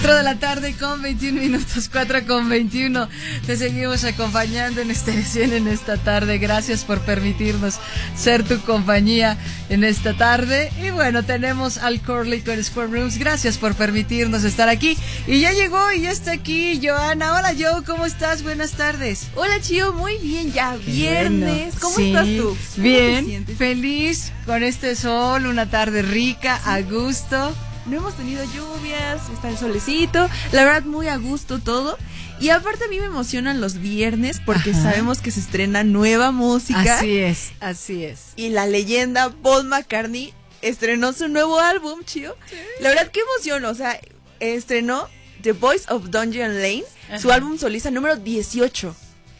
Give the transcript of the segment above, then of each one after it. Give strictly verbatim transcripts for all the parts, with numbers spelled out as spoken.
cuatro de la tarde con veintiún minutos, cuatro con veintiuno. Te seguimos acompañando en Estéreo cien en esta tarde. Gracias por permitirnos ser tu compañía en esta tarde. Y bueno, tenemos al Corley con Square Rooms. Gracias por permitirnos estar aquí. Y ya llegó y ya está aquí Joana. Hola, Joe, ¿cómo estás? Buenas tardes. Hola, Chío, muy bien, ya viernes. Bueno, ¿Cómo sí, estás tú? Bien, feliz con este sol, una tarde rica, sí. A gusto. No hemos tenido lluvias, está el solecito, la verdad muy a gusto todo. Y aparte a mí me emocionan los viernes porque Ajá. sabemos que se estrena nueva música. Así es, así es. Y la leyenda Paul McCartney estrenó su nuevo álbum, Chío. Sí. La verdad qué emoción, o sea, estrenó The Voice of Dungeon Lane, Ajá. su álbum solista número dieciocho.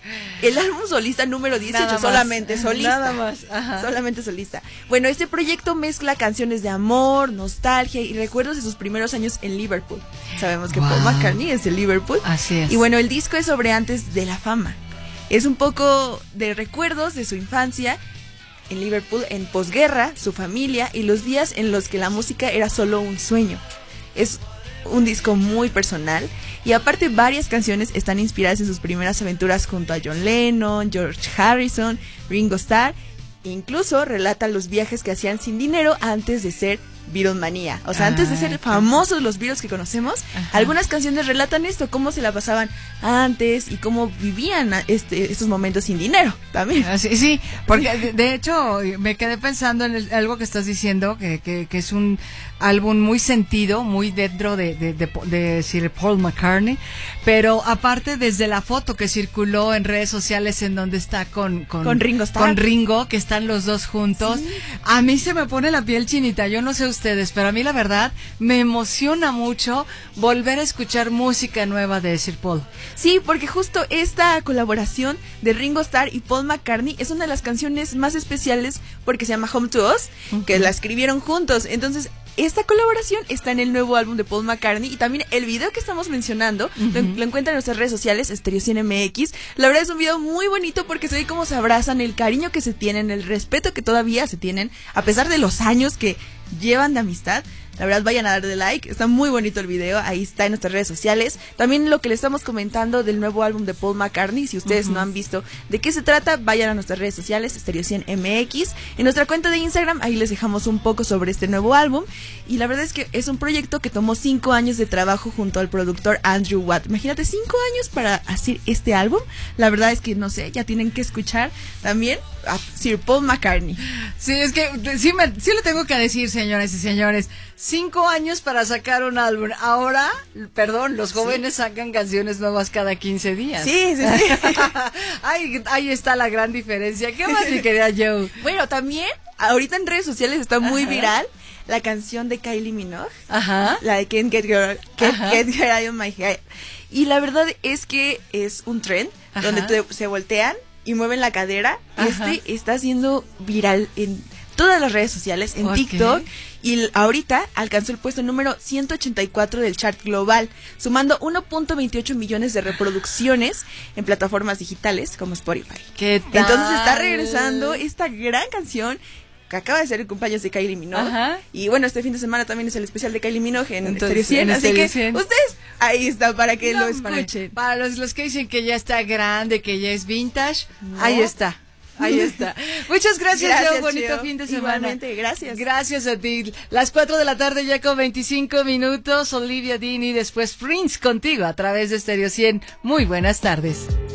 El álbum solista número dieciocho, solamente solista. Nada más. Ajá. Solamente solista. Bueno, este proyecto mezcla canciones de amor, nostalgia y recuerdos de sus primeros años en Liverpool. Sabemos que wow. Paul McCartney es de Liverpool. Así es. Y bueno, el disco es sobre antes de la fama. Es un poco de recuerdos de su infancia en Liverpool, en posguerra, su familia y los días en los que la música era solo un sueño. Es un disco muy personal. Y aparte varias canciones están inspiradas en sus primeras aventuras junto a John Lennon, George Harrison, Ringo Starr. E incluso relata los viajes que hacían sin dinero antes de ser Beatlemanía. O sea, ah, antes de ser famosos los Beatles que conocemos, Ajá. algunas canciones relatan esto, cómo se la pasaban antes y cómo vivían este, estos momentos sin dinero también. Ah, sí, sí, porque de, de hecho me quedé pensando en el, algo que estás diciendo, que, que, que es un álbum muy sentido, muy dentro de, de, de, de Sir Paul McCartney, pero aparte desde la foto que circuló en redes sociales en donde está con, con, con Ringo Starr. Con Ringo, que están los dos juntos, sí. A mí se me pone la piel chinita, yo no sé ustedes, pero a mí la verdad me emociona mucho volver a escuchar música nueva de Sir Paul. Sí, porque justo esta colaboración de Ringo Starr y Paul McCartney es una de las canciones más especiales porque se llama Home to Us, uh-huh. que la escribieron juntos. Entonces, esta colaboración está en el nuevo álbum de Paul McCartney y también el video que estamos mencionando uh-huh. lo, lo encuentran en nuestras redes sociales, Estéreo cien M X. La verdad es un video muy bonito porque se ve cómo se abrazan, el cariño que se tienen, el respeto que todavía se tienen, a pesar de los años que llevan de amistad. La verdad, vayan a darle like, está muy bonito el video, ahí está en nuestras redes sociales. También lo que le estamos comentando del nuevo álbum de Paul McCartney, si ustedes uh-huh. no han visto de qué se trata, vayan a nuestras redes sociales, Estéreo cien M X. En nuestra cuenta de Instagram, ahí les dejamos un poco sobre este nuevo álbum. Y la verdad es que es un proyecto que tomó cinco años de trabajo junto al productor Andrew Watt. Imagínate, cinco años para hacer este álbum. La verdad es que, no sé, ya tienen que escuchar también a Sir Paul McCartney. Sí, es que sí, me, sí le tengo que decir, señores y señores, cinco años para sacar un álbum. Ahora, perdón, los jóvenes sí. sacan canciones nuevas cada quince días. Sí, sí, sí. ahí, ahí está la gran diferencia. ¿Qué más, mi querida Joe? Bueno, también, ahorita en redes sociales está muy Ajá. viral la canción de Kylie Minogue. Ajá. La de Can't Get Her, Can't Get Her Out of My Head. Y la verdad es que es un trend Ajá. donde te, se voltean y mueven la cadera. Ajá. Este está siendo viral en todas las redes sociales, en okay. TikTok, y ahorita alcanzó el puesto número ciento ochenta y cuatro del chart global, sumando uno punto veintiocho millones de reproducciones en plataformas digitales como Spotify. ¿Qué tal? Entonces está regresando esta gran canción que acaba de ser el cumpleaños de Kylie Minogue. Ajá. Y bueno, este fin de semana también es el especial de Kylie Minogue en Estéreo cien, en así que cien. Ustedes, ahí está, para que no, lo escuchen. Para, para los, los que dicen que ya está grande, que ya es vintage, no. ahí está. Ahí está. Muchas gracias, gracias Joe. Bonito Chio. fin de semana. Igualmente, gracias. Gracias a ti. Las cuatro de la tarde ya con veinticinco minutos. Olivia Dean y después Prince contigo a través de Estéreo cien. Muy buenas tardes.